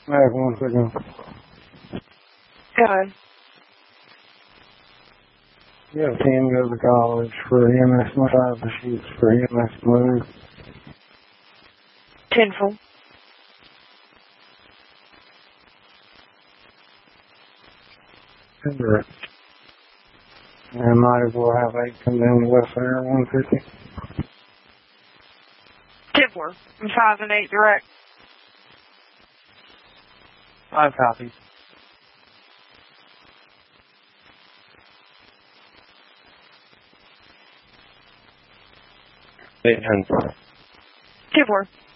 Back 1 second. Go ahead. You have 10 go to college for EMS massage sheets for EMS move. 10 full. Correct. And might as well have 8 come down to West Air 150. 10 4. And 5 and 8 direct. 5 copies. 800. 10 4.